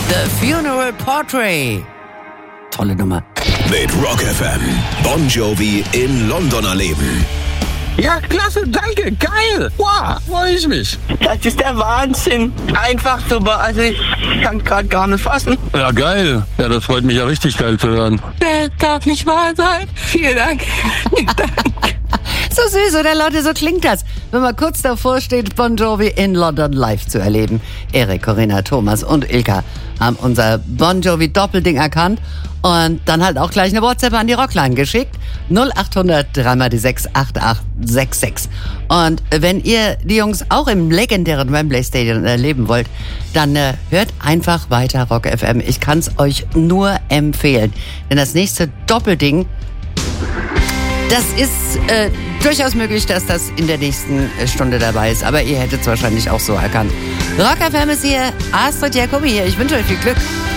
The Funeral Portrait. Tolle Nummer. Mit Rock FM. Bon Jovi in London erleben. Ja, klasse, danke, geil. Wow, freue ich mich. Das ist der Wahnsinn. Einfach super. Also ich kann gerade gar nicht fassen. Ja, geil. Ja, das freut mich ja richtig geil zu hören. Das darf nicht wahr sein. Vielen Dank. Danke. So süß, oder Leute, so klingt das, wenn man kurz davor steht, Bon Jovi in London live zu erleben. Erik, Corinna, Thomas und Ilka haben unser Bon Jovi Doppelding erkannt und dann halt auch gleich eine WhatsApp an die Rockline geschickt. 0800 3x6 8866. Und wenn ihr die Jungs auch im legendären Wembley Stadium erleben wollt, dann hört einfach weiter Rock FM. Ich kann es euch nur empfehlen. Denn das nächste Doppelding, das ist durchaus möglich, dass das in der nächsten Stunde dabei ist. Aber ihr hättet es wahrscheinlich auch so erkannt. Rock FM ist hier, Astrid Jacobi hier. Ich wünsche euch viel Glück.